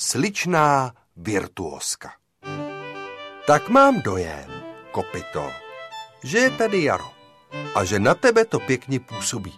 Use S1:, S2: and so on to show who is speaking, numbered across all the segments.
S1: Sličná virtuózka. Tak mám dojem, Kopyto, že je tady jaro a že na tebe to pěkně působí.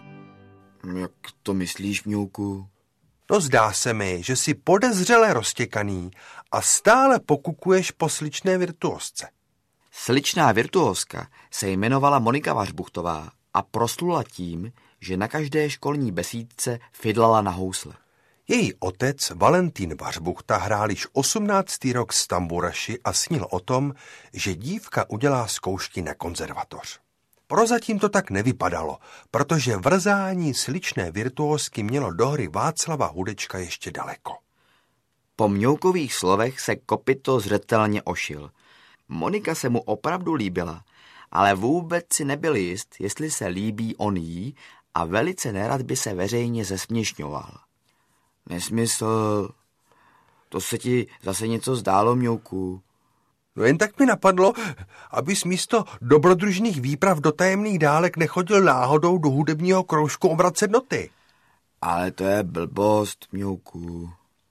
S2: Jak to myslíš, Mňouku?
S1: No zdá se mi, že jsi podezřele roztěkaný a stále pokukuješ po sličné virtuózce.
S2: Sličná virtuózka se jmenovala Monika Vařbuchtová a proslula tím, že na každé školní besídce fidlala na housle.
S1: Její otec Valentín Vařbuchta hrál již 18. rok s tamburaši a snil o tom, že dívka udělá zkoušky na konzervatoř. Prozatím to tak nevypadalo, protože vrzání sličné virtuózky mělo do hry Václava Hudečka ještě daleko.
S2: Po Mňoukových slovech se Kopyto zřetelně ošil. Monika se mu opravdu líbila, ale vůbec si nebyl jist, jestli se líbí on jí, a velice nerad by se veřejně zesměšňoval. Nesmysl. To se ti zase něco zdálo, Mňouku.
S1: No jen tak mi napadlo, abys místo dobrodružných výprav do tajemných dálek nechodil náhodou do hudebního kroužku obracet noty.
S2: Ale to je blbost, Mňouku.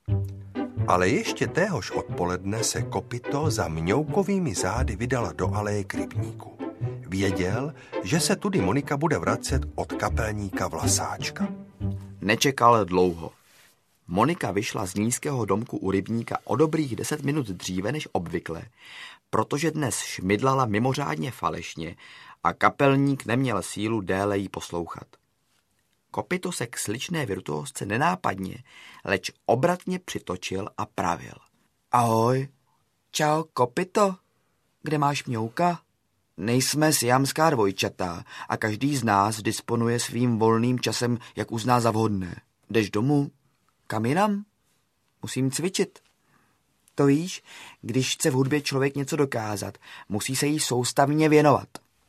S1: Ale ještě téhož odpoledne se Kopyto za Mňoukovými zády vydala do aleje k rybníku. Věděl, že se tudy Monika bude vracet od kapelníka Vlasáčka.
S2: Nečekal dlouho. Monika vyšla z nízkého domku u rybníka o dobrých 10 minut dříve než obvykle, protože dnes šmydlala mimořádně falešně a kapelník neměl sílu déle jí poslouchat. Kopyto se k sličné virtuózce nenápadně, leč obratně přitočil a pravil. Ahoj, čau Kopyto, kde máš Mňouka? Nejsme siamská dvojčata a každý z nás disponuje svým volným časem, jak uzná za vhodné. Jdeš domů? Kam jinam? Musím cvičit. To víš, když chce v hudbě člověk něco dokázat, musí se jí soustavně věnovat.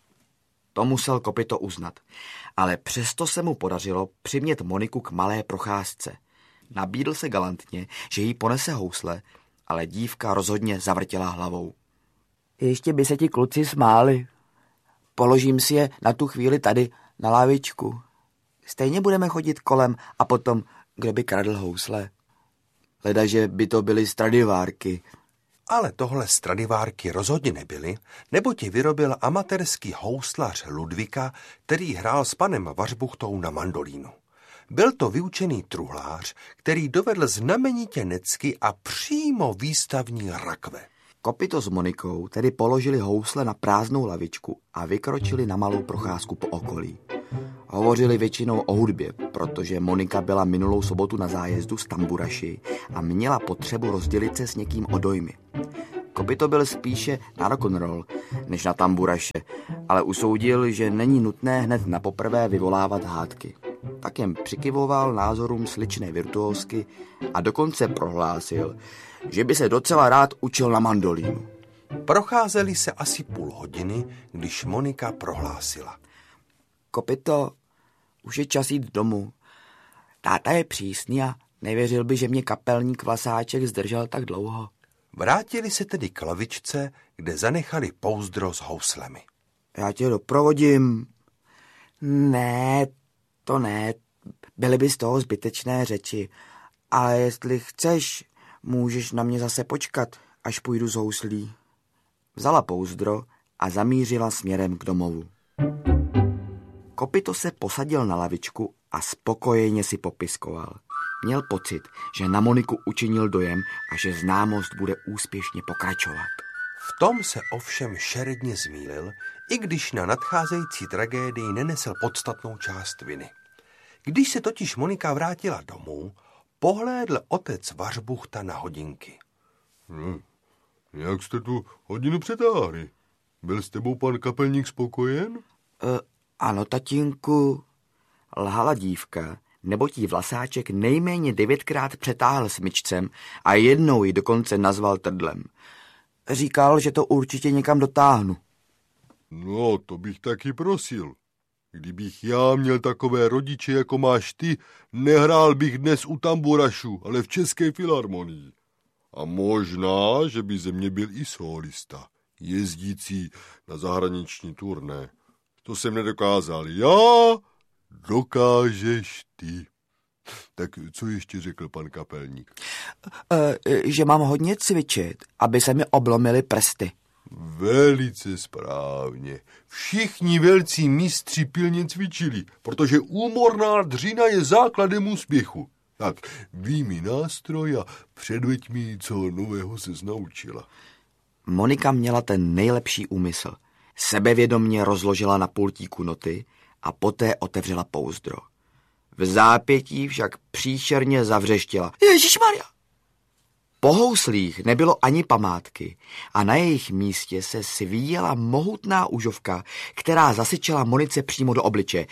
S2: To musel Kopyto uznat, ale přesto se mu podařilo přimět Moniku k malé procházce. Nabídl se galantně, že jí ponese housle, ale dívka rozhodně zavrtěla hlavou. Ještě by se ti kluci smáli. Položím si je na tu chvíli tady na lavičku. Stejně budeme chodit kolem a potom, kdo by kradl housle. Ledaže by to byly Stradivárky.
S1: Ale tohle Stradivárky rozhodně nebyly, neboť ji vyrobil amatérský houslař Ludvika, který hrál s panem Vařbuchtou na mandolínu. Byl to vyučený truhlář, který dovedl znamenitě necky a přímo výstavní rakve.
S2: Kopyto s Monikou tedy položili housle na prázdnou lavičku a vykročili na malou procházku po okolí. Hovořili většinou o hudbě, protože Monika byla minulou sobotu na zájezdu s tamburaši a měla potřebu rozdělit se s někým o dojmy. Kopyto byl spíše na rock'n'roll než na tamburaše, ale usoudil, že není nutné hned na poprvé vyvolávat hádky. Tak jen přikyvoval názorům sličné virtuózky a dokonce prohlásil, že by se docela rád učil na mandolínu.
S1: Procházeli se asi půl hodiny, když Monika prohlásila.
S2: Kopyto, už je čas jít domů. Táta je přísný a nevěřil by, že mě kapelník Vlasáček zdržel tak dlouho.
S1: Vrátili se tedy k lavičce, kde zanechali pouzdro s houslemi.
S2: Já tě doprovodím. Ne, to ne. Byly by z toho zbytečné řeči. Ale jestli chceš, můžeš na mě zase počkat, až půjdu z houslí. Vzala pouzdro a zamířila směrem k domovu. Kopyto se posadil na lavičku a spokojeně si popiskoval. Měl pocit, že na Moniku učinil dojem a že známost bude úspěšně pokračovat.
S1: V tom se ovšem šeredně zmýlil, i když na nadcházející tragédii nenesl podstatnou část viny. Když se totiž Monika vrátila domů, pohlédl otec Vařbuchta na hodinky.
S3: Jak jste tu hodinu přetáhli? Byl s tebou pan kapelník spokojen?
S2: Ano, tatínku, lhala dívka, neboť jí Vlasáček nejméně 9krát přetáhl smyčcem a jednou ji dokonce nazval trdlem. Říkal, že to určitě někam dotáhnu.
S3: No, to bych taky prosil. Kdybych já měl takové rodiče, jako máš ty, nehrál bych dnes u tamburašů, ale v České filharmonii. A možná, že by ze mě byl i solista, jezdící na zahraniční turné. To jsem nedokázal já, dokážeš ty. Tak co ještě řekl pan kapelník?
S2: že mám hodně cvičit, aby se mi oblomily prsty.
S3: Velice správně. Všichni velcí mistři pilně cvičili, protože úmorná dřina je základem úspěchu. Tak, výjmi nástroj a předveď mi, co nového ses naučila.
S2: Monika měla ten nejlepší úmysl. Sebevědomně rozložila na pultíku noty a poté otevřela pouzdro. V zápětí však příšerně zavřeštěla. Ježišmarja! Po houslích nebylo ani památky a na jejich místě se svíjela mohutná užovka, která zasyčela Monice přímo do obličeje.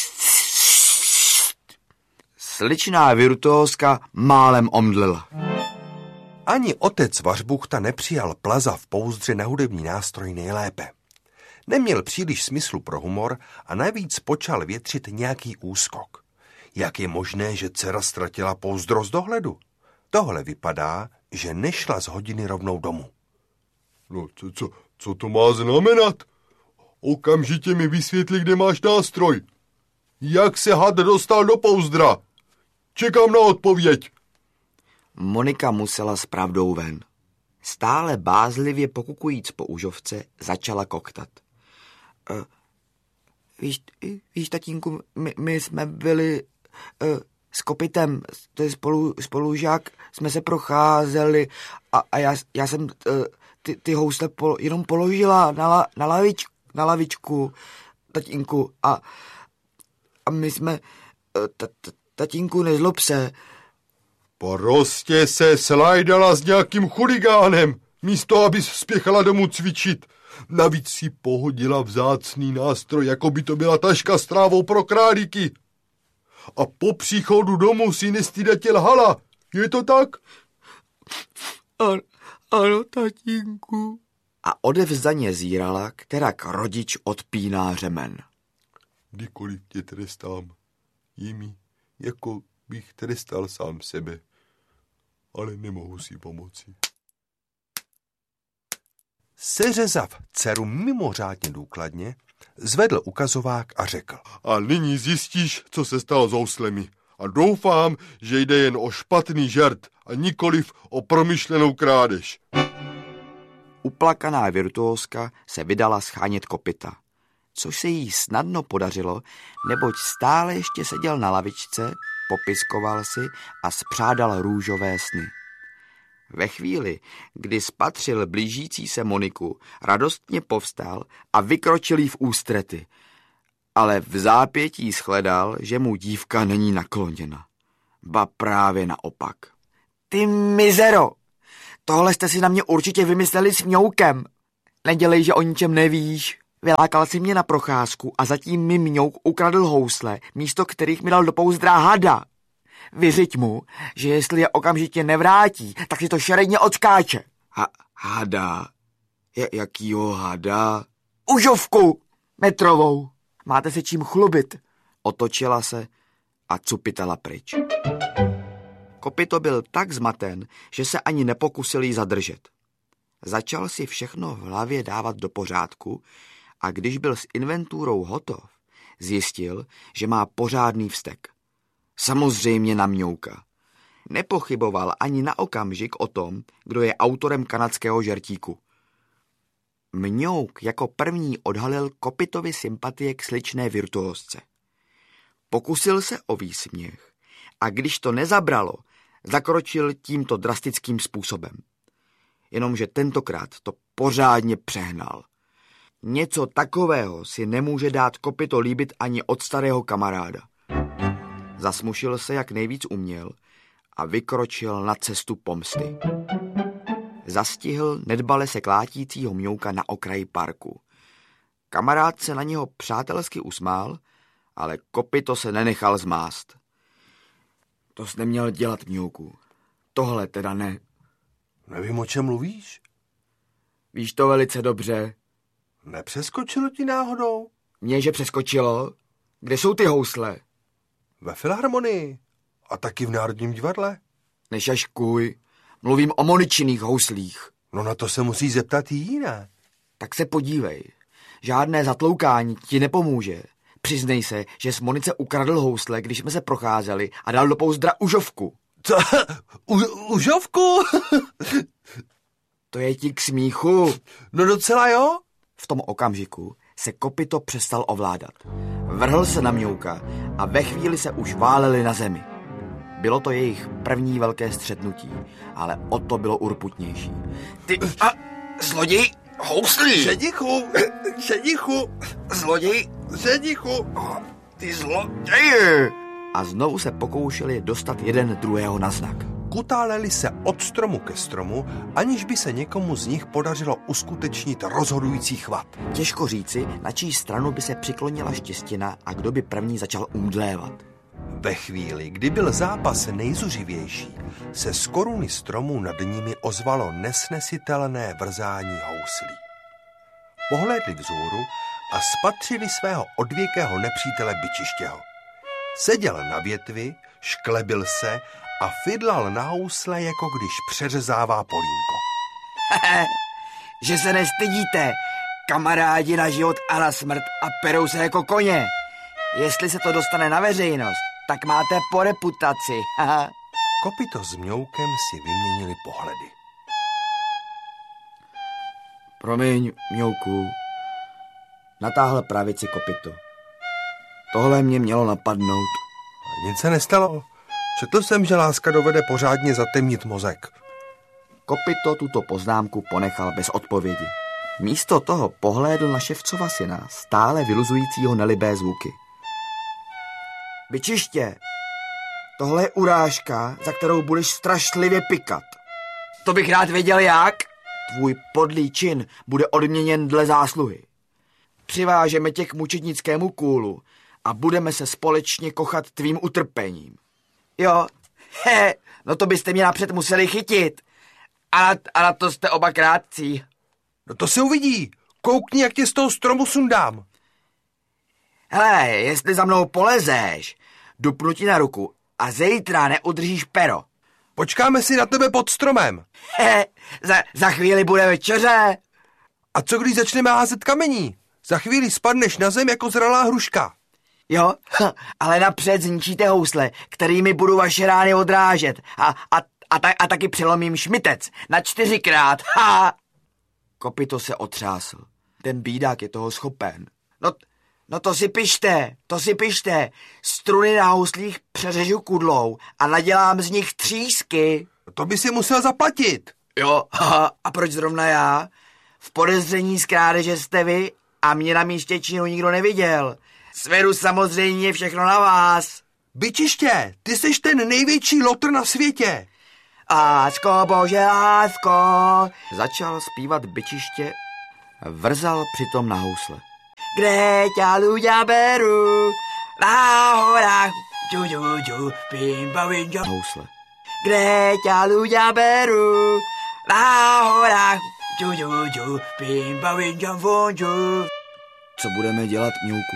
S2: Sličná virtuózka málem omdlela.
S1: Ani otec Vařbuchta nepřijal plaza v pouzdře na hudební nástroj nejlépe. Neměl příliš smyslu pro humor a navíc počal větřit nějaký úskok. Jak je možné, že dcera ztratila pouzdro z dohledu? Tohle vypadá, že nešla z hodiny rovnou domů.
S3: No, co to má znamenat? Okamžitě mi vysvětli, kde máš nástroj. Jak se had dostal do pouzdra? Čekám na odpověď.
S2: Monika musela s pravdou ven. Stále bázlivě pokukujíc po užovce, začala koktat. Víš, tatínku, my jsme byli s Kopitem, to je spolužák, jsme se procházeli a já jsem ty housle jenom položila na lavičku, tatínku, a my jsme, tatínku, nezlob se.
S3: Prostě se slajdala s nějakým chuligánem, místo abys spěchala domů cvičit. Navíc si pohodila vzácný nástroj, jako by to byla taška s trávou pro králíky. A po příchodu domů si nestydatě lhala. Je to tak?
S2: Ano, tatínku. A odevzdaně zírala, kterak rodič odpíná řemen.
S3: Kdykoliv tě trestám, Jimi, jako bych trestal sám sebe, ale nemohu si pomoci.
S1: Seřezav dceru mimořádně důkladně, zvedl ukazovák a řekl.
S3: A nyní zjistíš, co se stalo s houslemi. A doufám, že jde jen o špatný žert a nikoliv o promyšlenou krádež.
S2: Uplakaná virtuózka se vydala schánět Kopita, což se jí snadno podařilo, neboť stále ještě seděl na lavičce, popiskoval si a spřádal růžové sny. Ve chvíli, kdy spatřil blížící se Moniku, radostně povstal a vykročil jí v ústrety. Ale v zápětí shledal, že mu dívka není nakloněna. Ba právě naopak. Ty mizero! Tohle jste si na mě určitě vymysleli s Mňoukem. Nedělej, že o ničem nevíš. Vylákal si mě na procházku a zatím mi Mňouk ukradl housle, místo kterých mi dal do pouzdra hada. Vyřiď mu, že jestli je okamžitě nevrátí, tak si to šeredně odskáče. Hada? Jakýho hada? Užovku! Metrovou. Máte se čím chlubit. Otočila se a cupitala pryč. Kopito byl tak zmaten, že se ani nepokusil jí zadržet. Začal si všechno v hlavě dávat do pořádku a když byl s inventурou hotov, zjistil, že má pořádný vztek. Samozřejmě na Mňouka. Nepochyboval ani na okamžik o tom, kdo je autorem kanadského žertíku. Mňouk jako první odhalil Kopitovi sympatie k sličné virtuózce. Pokusil se o výsměch a když to nezabralo, zakročil tímto drastickým způsobem. Jenomže tentokrát to pořádně přehnal. Něco takového si nemůže dát Kopito líbit ani od starého kamaráda. Zasmušil se, jak nejvíc uměl a vykročil na cestu pomsty. Zastihl nedbale se klátícího Mňouka na okraji parku. Kamarád se na něho přátelsky usmál, ale Kopito se nenechal zmást. To jsi neměl dělat, Mňouku. Tohle teda ne.
S1: Nevím, o čem mluvíš.
S2: Víš to velice dobře.
S1: Nepřeskočilo ti náhodou?
S2: Mně, že přeskočilo. Kde jsou ty housle?
S1: Ve filharmonii. A taky v Národním divadle.
S2: Nešaškuj. Mluvím o Moničiných houslích.
S1: No na to se musí zeptat i jiné.
S2: Tak se podívej. Žádné zatloukání ti nepomůže. Přiznej se, že z Monice ukradl housle, když jsme se procházeli a dal do pouzdra užovku.
S1: Co? Užovku?
S2: To je ti k smíchu.
S1: No docela jo.
S2: V tom okamžiku se kopyto přestal ovládat. Vrhl se na Mňouka a ve chvíli se už váleli na zemi. Bylo to jejich první velké střetnutí, ale o to bylo urputnější. Ty zloděj, houslí!
S1: Šedichu,
S2: Zloděj,
S1: šedichu.
S2: ty zloději! A znovu se pokoušeli dostat jeden druhého na znak.
S1: Kutáleli se od stromu ke stromu, aniž by se někomu z nich podařilo uskutečnit rozhodující chvat.
S2: Těžko říci, na čí stranu by se přiklonila štěstina a kdo by první začal umdlévat.
S1: Ve chvíli, kdy byl zápas nejzuřivější, se z koruny stromů nad nimi ozvalo nesnesitelné vrzání houslí. Pohlédli vzhůru a spatřili svého odvěkého nepřítele Byčištěho. Seděl na větvi, šklebil se a fidlal na housle, jako když přeřezává polínko.
S2: Že se nestydíte, kamarádi na život a na smrt a perou se jako koně. Jestli se to dostane na veřejnost, tak máte po reputaci.
S1: Kopyto s Mňoukem si vyměnili pohledy.
S2: Promiň, Mňouku, natáhl pravici Kopyto. Tohle mě mělo napadnout.
S1: Nic se nestalo. Četl jsem, že láska dovede pořádně zatemnit mozek.
S2: Kopyto tuto poznámku ponechal bez odpovědi. Místo toho pohlédl na ševcova syna, stále vyluzujícího nelibé zvuky. Byčiště, tohle je urážka, za kterou budeš strašlivě pikat. To bych rád věděl jak. Tvůj podlý čin bude odměněn dle zásluhy. Přivážeme tě k mučednickému kůlu a budeme se společně kochat tvým utrpením. Jo, no to byste mě napřed museli chytit. A na to jste oba krátcí.
S1: No to se uvidí. Koukni, jak tě z toho stromu sundám.
S2: Hele, jestli za mnou polezeš, dupnu ti na ruku a zítra neudržíš pero.
S1: Počkáme si na tebe pod stromem.
S2: Za chvíli bude večeře.
S1: A co když začneme házet kamení? Za chvíli spadneš na zem jako zralá hruška.
S2: Jo, ale napřed zničíte housle, kterými budu vaše rány odrážet. A taky přelomím šmitec na 4krát. Kopyto se otřásl. Ten bídák je toho schopen. No to si pište. Struny na houslích přeřežu kudlou a nadělám z nich třísky.
S1: To by si musel zaplatit.
S2: Jo, a proč zrovna já? V podezření z krádeže jste vy a mě na místě činu nikdo neviděl. Sveru samozřejmě všechno na vás.
S1: Byčiště, ty seš ten největší lotr na světě.
S2: Lásko, bože, lásko. Začal zpívat Byčiště, vrzal přitom na housle. Kde ťa ľudia berú, na horách, pimba, vinja. Housle. Kde ťa ľudia berú, na horách, pimba, vinja, vonju. Co budeme dělat, Mňouku?